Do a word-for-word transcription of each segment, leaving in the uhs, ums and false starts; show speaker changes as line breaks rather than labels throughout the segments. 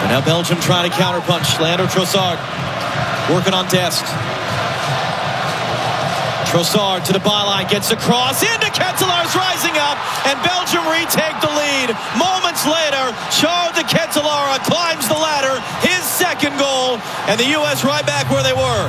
And now Belgium trying to counterpunch. Leandro Trossard working on Dest. Trossard to the byline, gets across into Ketelaer's rising up, and Belgium retake the lead. Moments later, Charles de Ketelaere climbs the ladder, his second goal, and the U S right back where they were.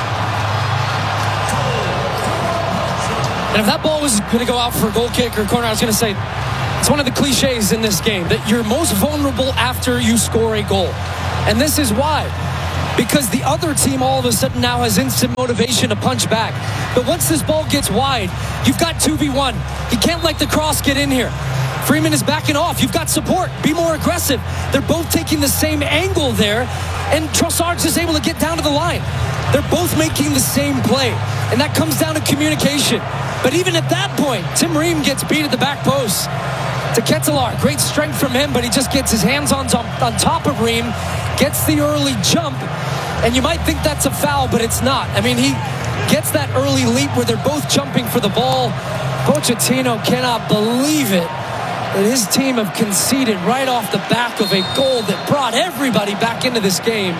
And if that ball was going to go out for a goal kick or corner, I was going to say, it's one of the cliches in this game that you're most vulnerable after you score a goal. And this is why. Because the other team all of a sudden now has instant motivation to punch back. But once this ball gets wide, you've got two v one. You can't let the cross get in here. Freeman is backing off. You've got support. Be more aggressive. They're both taking the same angle there. And Trossard's just able to get down to the line. They're both making the same play. And that comes down to communication. But even at that point, Tim Ream gets beat at the back post. To Ketelaere, great strength from him, but he just gets his hands on, on top of Ream, gets the early jump, and you might think that's a foul, but it's not. I mean, he gets that early leap where they're both jumping for the ball. Pochettino cannot believe it that his team have conceded right off the back of a goal that brought everybody back into this game.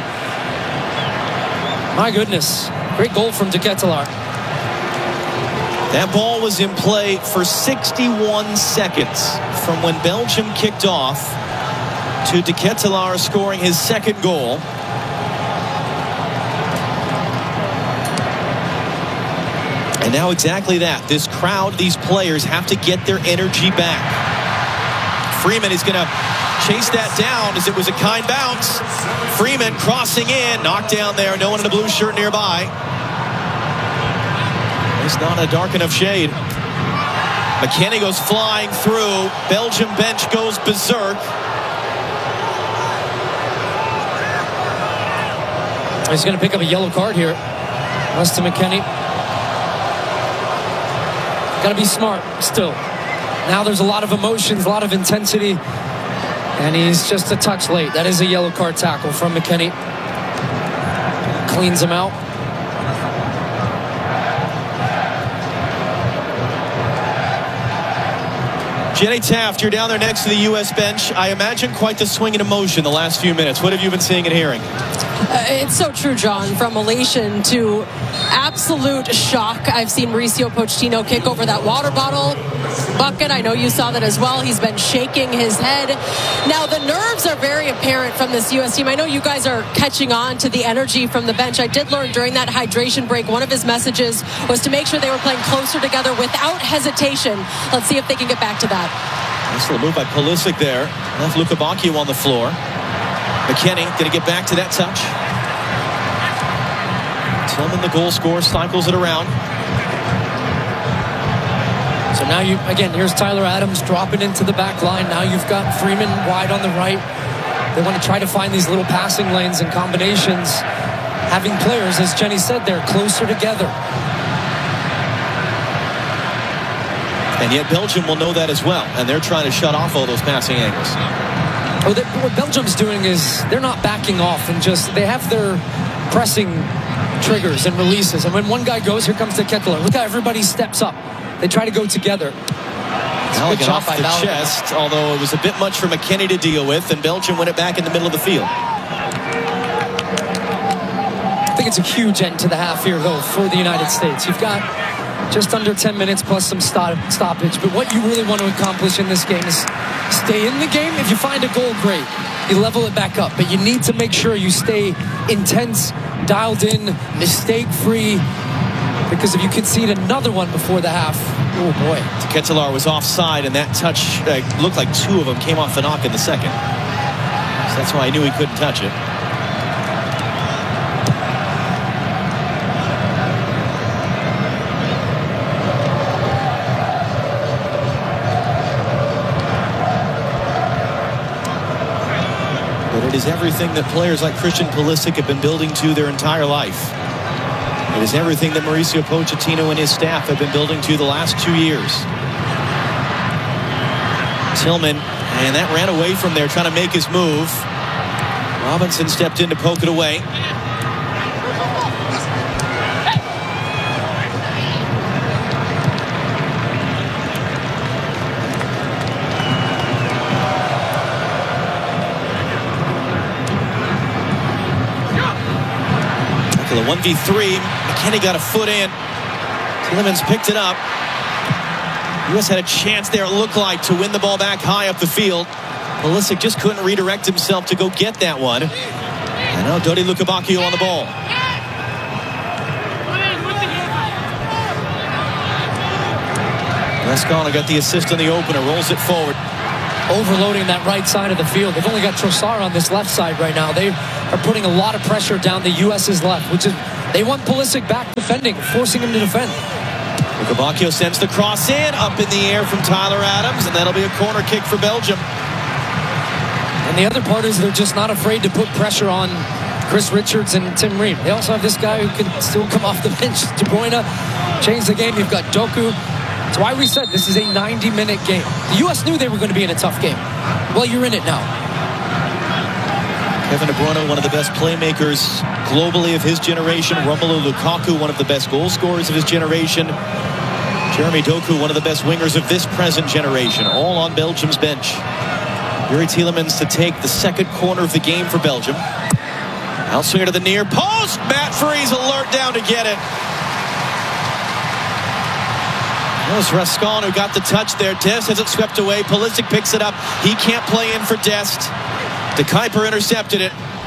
My goodness, great goal from De Ketelaere.
That ball was in play for sixty-one seconds from when Belgium kicked off to De Ketelaere scoring his second goal. And now exactly that. This crowd, these players have to get their energy back. Freeman is going to chase that down as it was a kind bounce. Freeman crossing in, knocked down there. No one in a blue shirt nearby. It's not a dark enough shade. McKennie goes flying through. Belgium bench goes berserk.
He's going to pick up a yellow card here. Weston McKennie. Got to be smart still. Now there's a lot of emotions, a lot of intensity. And he's just a touch late. That is a yellow card tackle from McKennie. Cleans him out.
Jenny Taft, you're down there next to the U S bench. I imagine quite the swing in emotion the last few minutes. What have you been seeing and hearing?
Uh, it's so true, John. From elation to absolute shock. I've seen Mauricio Pochettino kick over that water bottle bucket. I know you saw that as well. He's been shaking his head. Now, the nerves are very apparent from this U S team. I know you guys are catching on to the energy from the bench. I did learn during that hydration break, one of his messages was to make sure they were playing closer together without hesitation. Let's see if they can get back to that.
Nice little move by Pulisic there. Left Luka Bacchio on the floor. McKennie going to get back to that touch. Tillman, the goal scorer, cycles it around.
So now you, again, here's Tyler Adams dropping into the back line. Now you've got Freeman wide on the right. They want to try to find these little passing lanes and combinations. Having players, as Jenny said, they're closer together.
And yet Belgium will know that as well. And they're trying to shut off all those passing angles.
Oh, they, what Belgium's doing is they're not backing off and just, they have their pressing triggers and releases. And when one guy goes, here comes the Ketelaere. Look how everybody steps up. They try to go together.
Good off the chest, although it was a bit much for McKennie to deal with, and Belgium win it back in the middle of the field.
I think it's a huge end to the half here, though, for the United States. You've got just under ten minutes plus some stop stoppage. But what you really want to accomplish in this game is stay in the game. If you find a goal, great. You level it back up. But you need to make sure you stay intense, dialed in, mistake-free. Because if you concede another one before the half, oh boy.
Ketelaere was offside, and that touch uh, looked like two of them came off the knock in the second. So that's why I knew he couldn't touch it. But it is everything that players like Christian Pulisic have been building to their entire life. It is everything that Mauricio Pochettino and his staff have been building to the last two years. Tillman, and that ran away from there, trying to make his move. Robinson stepped in to poke it away. one v three. McKennie got a foot in. Tielemans picked it up. U S had a chance there, it looked like, to win the ball back high up the field. Pulisic just couldn't redirect himself to go get that one. And now Dodi Lukebakio on the ball. Rascona got the assist on the opener, rolls it forward.
Overloading that right side of the field. They've only got Trossard on this left side right now. They are putting a lot of pressure down the U S's left, which is, they want Pulisic back defending, forcing him to defend.
Lukebakio sends the cross in, up in the air from Tyler Adams, and that'll be a corner kick for Belgium.
And the other part is they're just not afraid to put pressure on Chris Richards and Tim Ream. They also have this guy who can still come off the bench. De Bruyne changed the game. You've got Doku. That's why we said this is a ninety minute game. The U S knew they were going to be in a tough game. Well, you're in it now.
Kevin De Bruyne, one of the best playmakers globally of his generation. Romelu Lukaku, one of the best goal scorers of his generation. Jeremy Doku, one of the best wingers of this present generation, all on Belgium's bench. Yuri Tielemans to take the second corner of the game for Belgium. Outswinger to the near post. Matt Freese alert down to get it. That was Rascon who got the touch there. Dest has it swept away. Pulisic picks it up. He can't play in for Dest. De Kuyper intercepted it.